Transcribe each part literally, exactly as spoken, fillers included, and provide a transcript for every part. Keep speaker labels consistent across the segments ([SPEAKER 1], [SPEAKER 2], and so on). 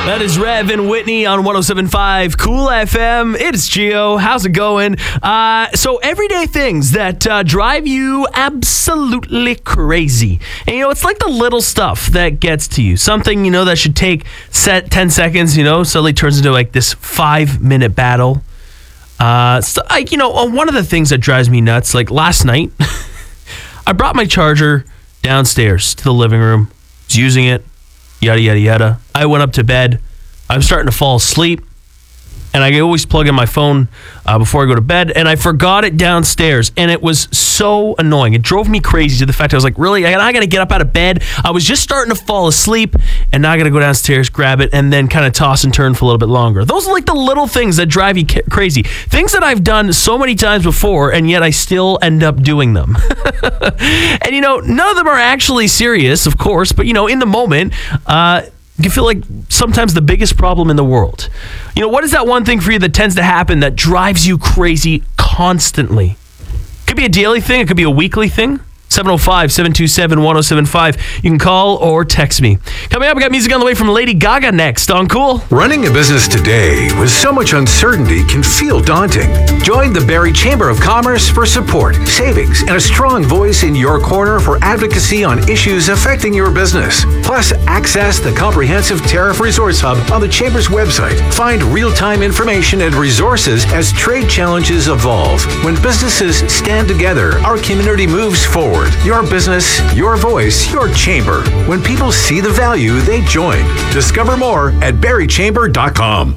[SPEAKER 1] That is Rev and Whitney on one oh seven point five Cool F M. It's Gio. How's it going? Uh, so everyday things that uh, drive you absolutely crazy. And, you know, it's like the little stuff that gets to you. Something, you know, that should take set ten seconds, you know, suddenly turns into like this five-minute battle. Uh, so, like, you know, one of the things that drives me nuts, like last night, I brought my charger downstairs to the living room. I was using it. Yada, yada, yada. I went up to bed. I'm starting to fall asleep. And I always plug in my phone uh, before I go to bed. And I forgot it downstairs. And it was so annoying. It drove me crazy to the fact I was like, really? I, I got to get up out of bed. I was just starting to fall asleep. And now I got to go downstairs, grab it, and then kind of toss and turn for a little bit longer. Those are like the little things that drive you ca- crazy. Things that I've done so many times before, and yet I still end up doing them. And, you know, none of them are actually serious, of course. But, you know, in the moment, uh, you feel like sometimes the biggest problem in the world. You know, what is that one thing for you that tends to happen that drives you crazy constantly? It could be a daily thing. It could be a weekly thing. seven oh five, seven two seven, one oh seven five. You can call or text me. Coming up, we got music on the way from Lady Gaga next on Cool.
[SPEAKER 2] Running a business today with so much uncertainty can feel daunting. Join the Barrie Chamber of Commerce for support, savings, and a strong voice in your corner for advocacy on issues affecting your business. Plus, access the comprehensive tariff resource hub on the Chamber's website. Find real-time information and resources as trade challenges evolve. When businesses stand together, our community moves forward. Your business, your voice, your chamber. When people see the value, they join. Discover more at barrie chamber dot com.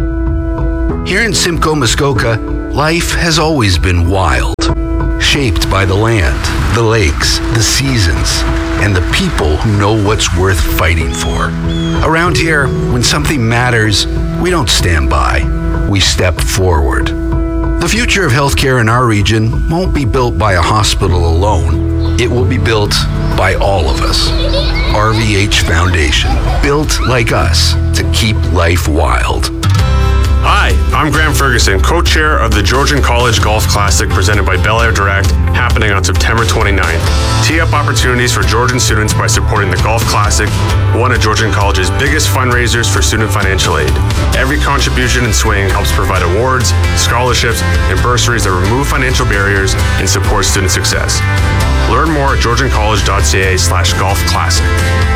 [SPEAKER 3] Here in Simcoe, Muskoka, life has always been wild. Shaped by the land, the lakes, the seasons, and the people who know what's worth fighting for. Around here, when something matters, we don't stand by. We step forward. The future of healthcare in our region won't be built by a hospital alone. It will be built by all of us. R V H Foundation, built like us to keep life wild.
[SPEAKER 4] Hi, I'm Graham Ferguson, co-chair of the Georgian College Golf Classic presented by Bel Air Direct, happening on September twenty-ninth. Tee up opportunities for Georgian students by supporting the Golf Classic, one of Georgian College's biggest fundraisers for student financial aid. Every contribution in swing helps provide awards, scholarships, and bursaries that remove financial barriers and support student success. Learn more at georgiancollege.ca slash golf classic.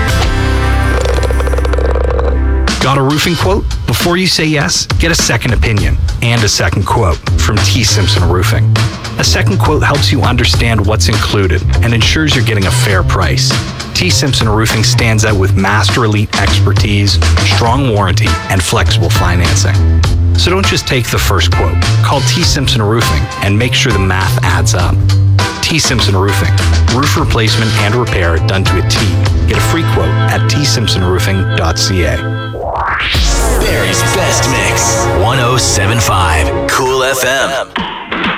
[SPEAKER 5] Got a roofing quote? Before you say yes, get a second opinion and a second quote from T. Simpson Roofing. A second quote helps you understand what's included and ensures you're getting a fair price. T. Simpson Roofing stands out with master elite expertise, strong warranty, and flexible financing. So don't just take the first quote. Call T. Simpson Roofing and make sure the math adds up. T. Simpson Roofing. Roof replacement and repair done to a T. Get a free quote at t simpson roofing dot c a.
[SPEAKER 6] Barrie's best mix, one oh seven point five Cool F M.